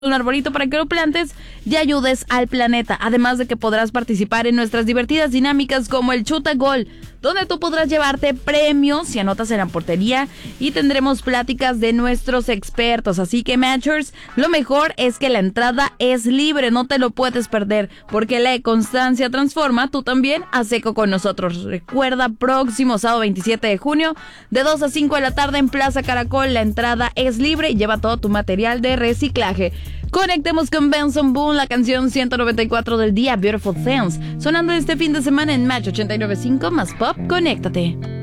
un arbolito para que lo plantes y ayudes al planeta. Además de que podrás participar en nuestras divertidas dinámicas como el Chuta Gol, donde tú podrás llevarte premios si anotas en la portería y tendremos pláticas de nuestros expertos. Así que, Matchers, lo mejor es que la entrada es libre, no te lo puedes perder, porque la constancia transforma. Tú también haz eco con nosotros. Recuerda, próximo sábado 27 de junio, de 2 a 5 de la tarde en Plaza Caracol. La entrada es libre y lleva todo tu material de reciclaje. Conectemos con Benson Boone, la canción 194 del día, Beautiful Things, sonando este fin de semana en Match 89.5 más Pop. Conéctate.